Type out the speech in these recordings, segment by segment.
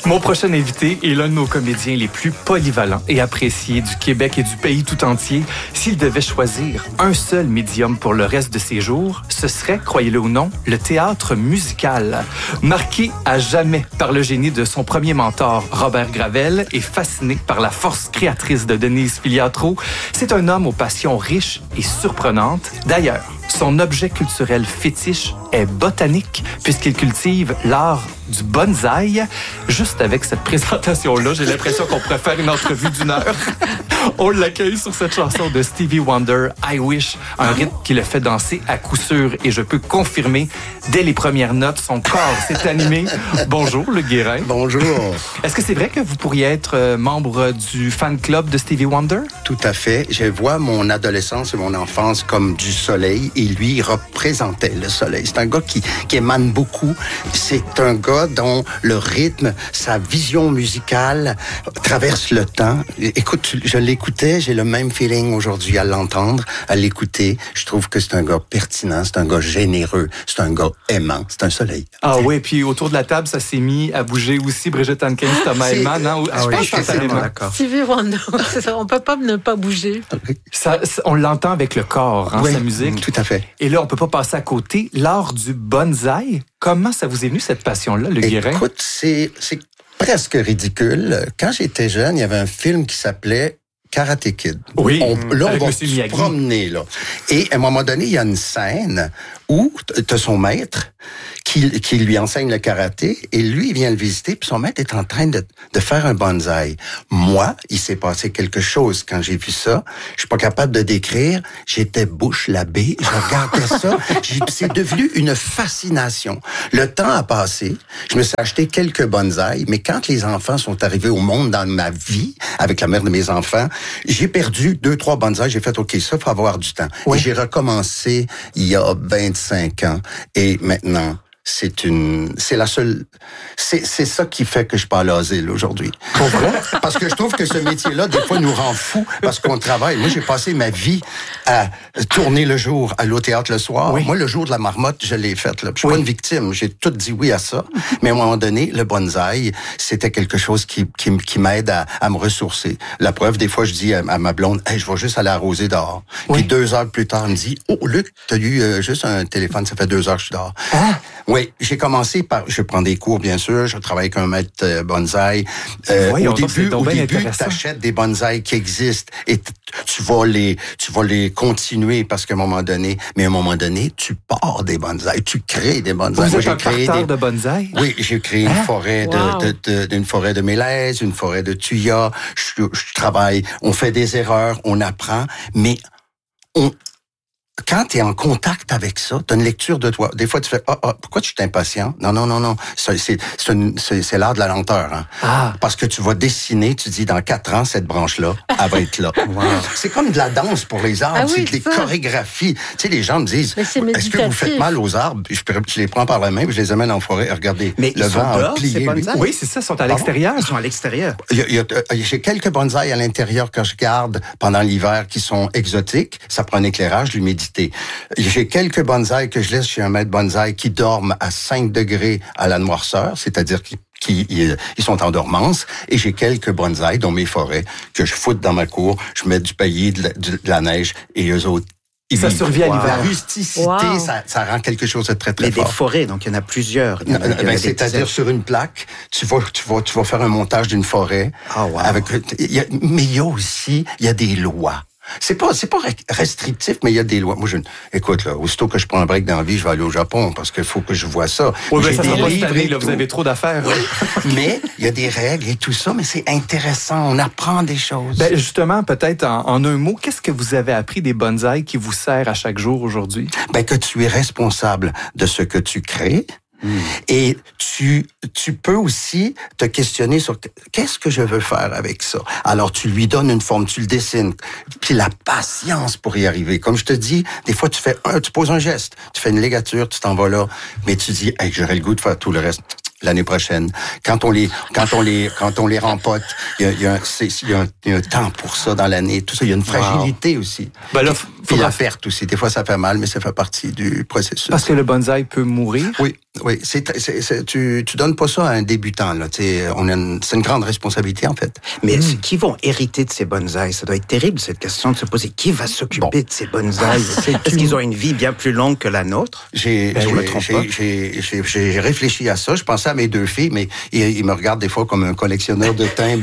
Mon prochain invité est l'un de nos comédiens les plus polyvalents et appréciés du Québec et du pays tout entier. S'il devait choisir un seul médium pour le reste de ses jours, ce serait, croyez-le ou non, le théâtre musical. Marqué à jamais par le génie de son premier mentor, Robert Gravel, et fasciné par la force créatrice de Denise Filiatro, c'est un homme aux passions riches et surprenantes. D'ailleurs, son objet culturel fétiche est botanique puisqu'il cultive l'art du bonsaï. Juste avec cette présentation-là, j'ai l'impression qu'on pourrait faire une entrevue d'1 heure. On l'accueille sur cette chanson de Stevie Wonder, I Wish, un rythme qui le fait danser à coup sûr. Et je peux confirmer, dès les premières notes, son corps s'est animé. Bonjour, Luc Guérin. Bonjour. Est-ce que c'est vrai que vous pourriez être membre du fan club de Stevie Wonder? Tout à fait. Je vois mon adolescence et mon enfance comme du soleil et lui, il représentait le soleil. C'est un gars qui émane beaucoup. C'est un gars dont le rythme, sa vision musicale traverse le temps. Écoute, je l'écoutais, j'ai le même feeling aujourd'hui à l'entendre, à l'écouter. Je trouve que c'est un gars pertinent, c'est un gars généreux, c'est un gars aimant, c'est un soleil. Ah oui, puis autour de la table, ça s'est mis à bouger aussi. Brigitte Hankins, Thomas Hellman, hein? Ah oui, je suis tellement d'accord. Stevie Wonder, on peut pas ne pas bouger. On l'entend avec le corps, hein, oui, sa musique. Tout à fait. Et là, on peut pas passer à côté. L'art du bonsaï. Comment ça vous est venu, cette passion-là, le Guérin? Écoute, c'est presque ridicule. Quand j'étais jeune, il y avait un film qui s'appelait Karate Kid. Oui, on va se promener, là. Et à un moment donné, il y a une scène où tu as son maître qui lui enseigne le karaté et lui, il vient le visiter puis son maître est en train de faire un bonsaï. Moi, il s'est passé quelque chose quand j'ai vu ça. Je suis pas capable de décrire. J'étais bouche la bée. Je regardais ça. C'est devenu une fascination. Le temps a passé. Je me suis acheté quelques bonsaïs, mais quand les enfants sont arrivés au monde dans ma vie, avec la mère de mes enfants, j'ai perdu 2-3 bonsaïs. J'ai fait, OK, ça, faut avoir du temps. Oui. Et j'ai recommencé il y a 25 ans. Et maintenant, c'est ça qui fait que je parle à l'asile aujourd'hui. Pour vrai? Parce que je trouve que ce métier-là, des fois, nous rend fous parce qu'on travaille. Moi, j'ai passé ma vie à tourner le jour, aller au théâtre le soir. Oui. Moi, le jour de la marmotte, je l'ai faite, là. Je suis pas une victime. J'ai tout dit oui à ça. Mais à un moment donné, le bonsaï, c'était quelque chose qui m'aide à me ressourcer. La preuve, des fois, je dis à ma blonde, hey, je vais juste aller arroser dehors. Oui. Puis 2 heures plus tard, elle me dit, oh, Luc, t'as eu juste un téléphone, ça fait 2 heures que je suis dehors. Ah. Oui, j'ai commencé par... Je prends des cours, bien sûr. Je travaille avec un maître bonsaï. Au début, t'achètes des bonsaïs qui existent et tu vas les continuer parce qu'à un moment donné... Mais à un moment donné, tu pars des bonsaïs. Tu crées des bonsaïs. Vous êtes un parterre de bonsaïs? Oui, j'ai créé une forêt une forêt de mélèzes, une forêt de tuyas. Je travaille. On fait des erreurs, on apprend, mais quand tu es en contact avec ça, tu as une lecture de toi. Des fois, tu fais pourquoi tu es impatient? Non. C'est l'art de la lenteur. Hein? Ah. Parce que tu vas dessiner, tu dis dans 4 ans, cette branche-là, elle va être là. Wow. C'est comme de la danse pour les arbres, c'est des chorégraphies. Tu sais, les gens me disent, est-ce que vous faites mal aux arbres? Je les prends par la main, puis je les amène en forêt. Regardez, mais le vent a plié. Oui, c'est ça, ils sont à l'extérieur. Ils sont à l'extérieur. J'ai quelques bonsaïs à l'intérieur que je garde pendant l'hiver qui sont exotiques. Ça prend un éclairage, l'humidité. J'ai quelques bonsaïs que je laisse chez un maître bonsaï qui dorment à 5 degrés à la noirceur, c'est-à-dire qu'ils sont en dormance. Et j'ai quelques bonsaïs dans mes forêts que je foute dans ma cour. Je mets du paillis, de la neige et eux autres. Ça survit à l'hiver. La rusticité, ça rend quelque chose de très, très fort. Mais des forêts, donc il y en a plusieurs. C'est-à-dire sur une plaque, tu vas faire un montage d'une forêt. Mais il y a des lois. C'est pas restrictif, mais il y a des lois. Moi, écoute, là, aussitôt que je prends un break dans la vie, je vais aller au Japon parce qu'il faut que je vois ça. Oui, mais ça sera pas cette année, là, vous avez trop d'affaires. Mais il y a des règles et tout ça, mais c'est intéressant. On apprend des choses. Ben, justement, peut-être en un mot, qu'est-ce que vous avez appris des bonsaïs qui vous sert à chaque jour aujourd'hui? Ben, que tu es responsable de ce que tu crées. Et tu peux aussi te questionner sur qu'est-ce que je veux faire avec ça. Alors, tu lui donnes une forme, tu le dessines. Puis la patience pour y arriver. Comme je te dis, des fois, tu poses un geste, tu fais une ligature, tu t'en vas là, mais tu dis, hey, j'aurais le goût de faire tout le reste l'année prochaine. Quand on les rempote, il y a un temps pour ça dans l'année. Tout ça, il y a une fragilité aussi. Ben là, puis la perte aussi. Des fois, ça fait mal, mais ça fait partie du processus. Parce que le bonsaï peut mourir. Oui. Oui, tu donnes pas ça à un débutant, là. C'est une grande responsabilité, en fait. Mais qui vont hériter de ces bonsaïs? Ça doit être terrible, cette question de se poser. Qui va s'occuper de ces bonsaïs? Est-ce qu'ils ont une vie bien plus longue que la nôtre? J'ai réfléchi à ça. Je pensais à mes 2 filles, mais ils me regardent des fois comme un collectionneur de timbres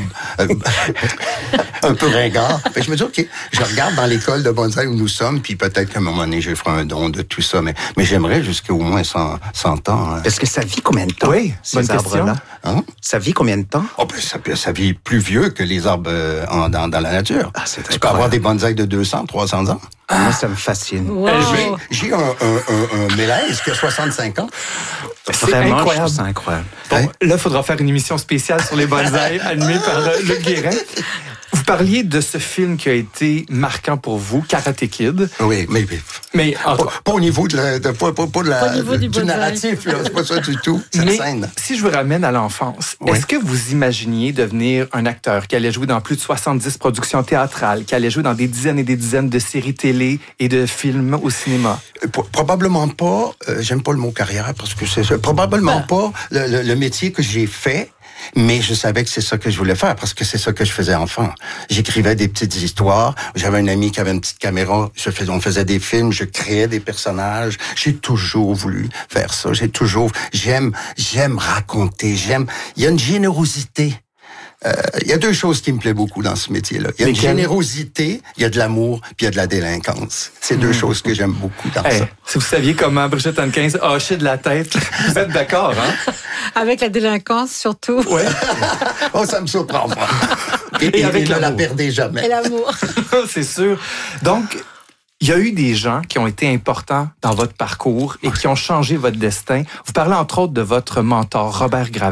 un peu ringard. Fait que je me dis, OK, je regarde dans l'école de bonsaï où nous sommes, puis peut-être qu'à un moment donné, je ferai un don de tout ça. Mais j'aimerais jusqu'à au moins 100 ans. Hein. Parce que ça vit combien de temps? Oui, ces arbres-là? Hein? Ça vit combien de temps? Oh, ben, ça vit plus vieux que les arbres dans la nature. Ah, c'est tu peux avoir des bonsaïs de 200, 300 ans. Moi, ça me fascine. Wow. J'ai un mélèze qui a 65 ans. Vraiment, incroyable. je trouve ça incroyable. Bon, là, il faudra faire une émission spéciale sur les bonsaïs animée par Luc Guérin. Vous parliez de ce film qui a été marquant pour vous, Karate Kid. Oui, mais pas au niveau du narratif, là, c'est pas ça du tout, cette scène. Si je vous ramène à l'enfance, est-ce que vous imaginiez devenir un acteur qui allait jouer dans plus de 70 productions théâtrales, qui allait jouer dans des dizaines et des dizaines de séries télé et de films au cinéma? Probablement pas, j'aime pas le mot carrière parce que c'est probablement pas le métier que j'ai fait. Mais je savais que c'est ça que je voulais faire parce que c'est ça que je faisais enfant. J'écrivais des petites histoires. J'avais un ami qui avait une petite caméra. On faisait des films. Je créais des personnages. J'ai toujours voulu faire ça. J'aime raconter. Il y a une générosité. Il y a 2 choses qui me plaisent beaucoup dans ce métier-là. Il y a une générosité, il y a de l'amour, puis il y a de la délinquance. C'est 2 choses que j'aime beaucoup dans ça. Si vous saviez comment Brigitte Hannequin hachait de la tête, vous êtes d'accord, hein? Avec la délinquance, surtout. Oui. Oh, ça me surprend pas. Et avec ne la perdez jamais. Et l'amour. C'est sûr. Donc, il y a eu des gens qui ont été importants dans votre parcours et qui ont changé votre destin. Vous parlez entre autres de votre mentor, Robert Gravel.